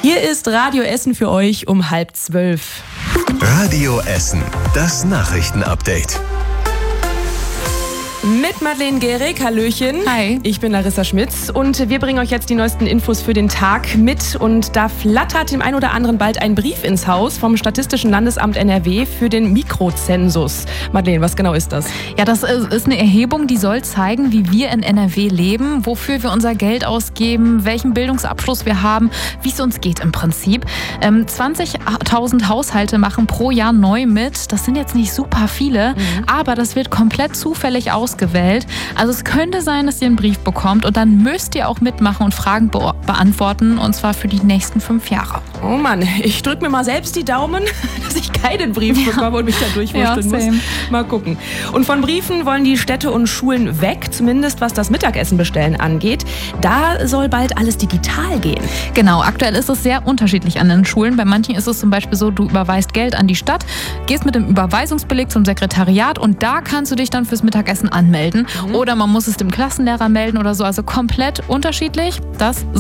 Hier ist Radio Essen für euch um 11:30. Radio Essen, das Nachrichtenupdate. Mit Madeleine Gehrig, hallöchen. Hi. Ich bin Larissa Schmitz und wir bringen euch jetzt die neuesten Infos für den Tag mit. Und da flattert dem einen oder anderen bald ein Brief ins Haus vom Statistischen Landesamt NRW für den Mikrozensus. Madeleine, was genau ist das? Ja, das ist eine Erhebung, die soll zeigen, wie wir in NRW leben, wofür wir unser Geld ausgeben, welchen Bildungsabschluss wir haben, wie es uns geht im Prinzip. 20.000 Haushalte machen pro Jahr neu mit. Das sind jetzt nicht super viele, aber das wird komplett zufällig ausgewählt. Also es könnte sein, dass ihr einen Brief bekommt und dann müsst ihr auch mitmachen und Fragen beantworten, und zwar für die nächsten 5 Jahre. Oh Mann, ich drücke mir mal selbst die Daumen, dass ich keinen Brief bekomme und mich da durchwursteln muss. Mal gucken. Und von Briefen wollen die Städte und Schulen weg, zumindest was das Mittagessen bestellen angeht. Da soll bald alles digital gehen. Genau, aktuell ist es sehr unterschiedlich an den Schulen. Bei manchen ist es zum Beispiel so, du überweist Geld an die Stadt, gehst mit dem Überweisungsbeleg zum Sekretariat und da kannst du dich dann fürs Mittagessen anmelden. Oder man muss es dem Klassenlehrer melden oder so. Also komplett unterschiedlich. Das